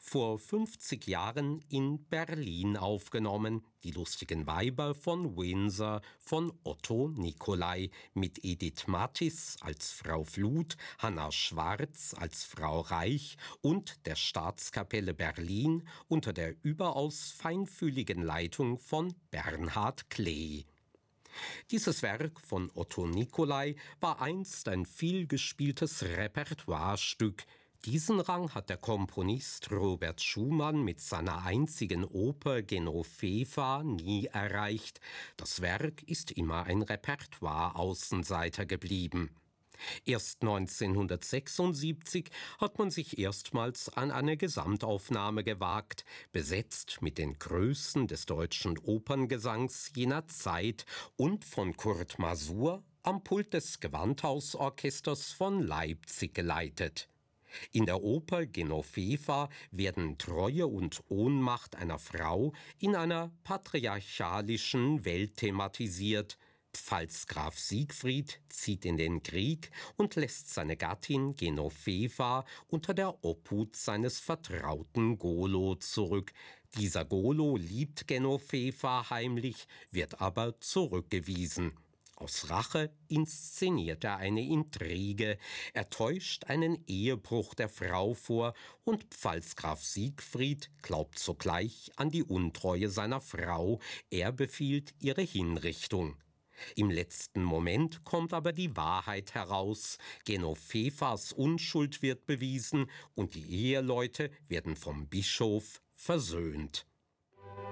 vor 50 Jahren in Berlin aufgenommen, die lustigen Weiber von Windsor von Otto Nicolai mit Edith Mathis als Frau Fluth, Hannah Schwarz als Frau Reich und der Staatskapelle Berlin unter der überaus feinfühligen Leitung von Bernhard Klee. Dieses Werk von Otto Nicolai war einst ein vielgespieltes Repertoirestück. Diesen Rang hat der Komponist Robert Schumann mit seiner einzigen Oper Genoveva nie erreicht. Das Werk ist immer ein Repertoire-Außenseiter geblieben. Erst 1976 hat man sich erstmals an eine Gesamtaufnahme gewagt, besetzt mit den Größen des deutschen Operngesangs jener Zeit und von Kurt Masur am Pult des Gewandhausorchesters von Leipzig geleitet. In der Oper Genoveva werden Treue und Ohnmacht einer Frau in einer patriarchalischen Welt thematisiert. Pfalzgraf Siegfried zieht in den Krieg und lässt seine Gattin Genoveva unter der Obhut seines Vertrauten Golo zurück. Dieser Golo liebt Genoveva heimlich, wird aber zurückgewiesen. Aus Rache inszeniert er eine Intrige, er täuscht einen Ehebruch der Frau vor und Pfalzgraf Siegfried glaubt sogleich an die Untreue seiner Frau, er befiehlt ihre Hinrichtung. Im letzten Moment kommt aber die Wahrheit heraus, Genovevas Unschuld wird bewiesen und die Eheleute werden vom Bischof versöhnt.